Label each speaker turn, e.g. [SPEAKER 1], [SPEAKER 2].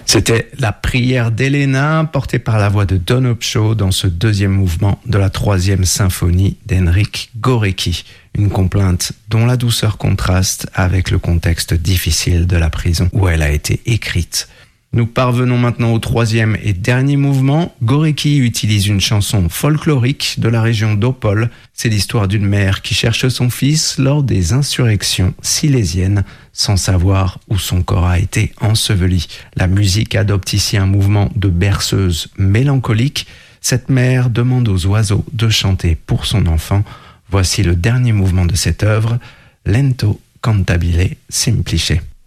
[SPEAKER 1] C'était la prière d'Elena, portée par la voix de Don Upshaw dans ce deuxième mouvement de la 3e symphonie d'Henryk Górecki. Une complainte dont la douceur contraste avec le contexte difficile de la prison où elle a été écrite. Nous parvenons maintenant au 3e et dernier mouvement. Górecki utilise une chanson folklorique de la région d'Opole. C'est l'histoire d'une mère qui cherche son fils lors des insurrections silésiennes sans savoir où son corps a été enseveli. La musique adopte ici un mouvement de berceuse mélancolique. Cette mère demande aux oiseaux de chanter pour son enfant. Voici le dernier mouvement de cette œuvre, Lento cantabile semplice.